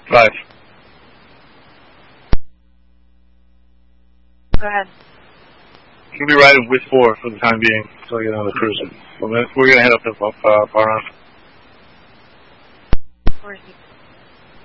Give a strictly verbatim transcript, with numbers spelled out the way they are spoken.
Five. Go ahead. We'll be riding with four for the time being until I get on the cruiser. We're going to head up to uh, Bahrain. Where's he